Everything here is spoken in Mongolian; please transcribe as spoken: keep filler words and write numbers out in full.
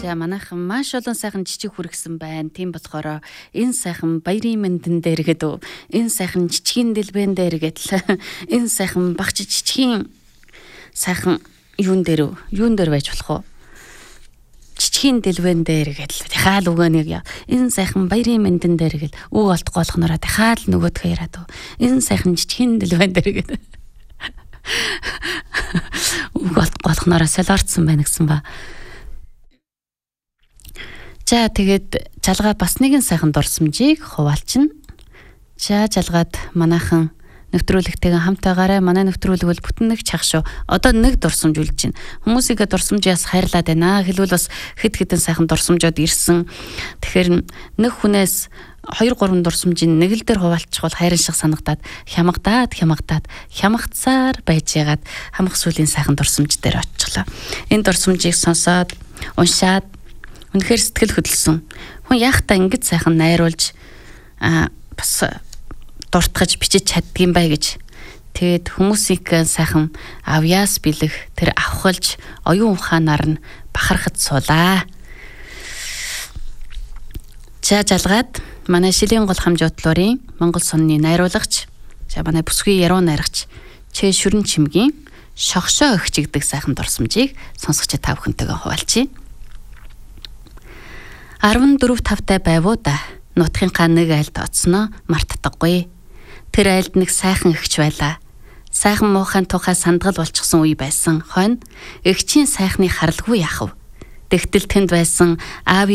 За манайхан маш олон сайхан жижиг хүргэсэн байна. Тийм болохоор энэ сайхан баярын мэндэн дээр гэдэг. Энэ сайхан жижигэн дэлбэн дээр гэдэл. Энэ сайхан багч жижигэн сайхан юун дээр юун дээр байж болох вэ? Жижигэн дэлбэн дээр гэдэл. Дахиад үгөөнийг яа. Энэ сайхан баярын мэндэн дээр гэл. Үг олдохгүй болохнороо дахиад нөгөөдхөө яриад. Энэ сайхан жижигэн дэлбэн дээр гэдэг. Үг олдохгүй болохнороо солиорцсон байна гэсэн ба. За тэгээд жалгаа бас нэгэн сайхан дурсамжийг хуваалчна. За жалгаад манайхан нэвтрүүлэгтэйгээ хамтаагаараа манай нэвтрүүлэг бол бүтэн нэг чах шүү. Одоо нэг дурсамж үлдэж байна. Хүмүүсийг дурсамжаас хайрлаад байна. Хэлбэл бас хэд хэдэн сайхан дурсамжууд ирсэн. Тэгэхээр нэг хүнээс хоёр гурван дурсамжийн нэг л дээр хуваалчих бол хайрын шиг санагдаад хямгадаад хямгадаад хямгацаар байж ягаад хамх сүлийн сайхан дурсамж дээр очихлоо. Энэ дурсамжийг сонсоод уншаад үнэхээр сэтгэл хөдлсөн. Хүн яахта ингэж сайхан найруулж аа бас дуртгаж бичиж чаддгийм бай гэж. Тэгэд хүмүүсийг сайхан авьяас бэлэх тэр авхалж оюун ухаанаар нь бахархад суулаа. За жалгаад манай Шилийн гол хамжуудлуурын Монгол сонны найруулагч, за манай бүсгүй яруу найрагч Чэ Шүрэн чимгийн шогшоо өгчигдэг сайхан дурсамжийг сонсогч та бүхэнтэйгээ хуваалцъя. арван дөрөв тавтай байвуу да. Нутгийнхаа нэг айлд оцсноо мартдаггүй. Тэр айлд нэг сайхан эгч байлаа. Сайхан муухайн тухай сандгал болчихсон үе байсан. Хойно эгчийн сайхны харалгүй яхав. Тэгтэл тэнд байсан аав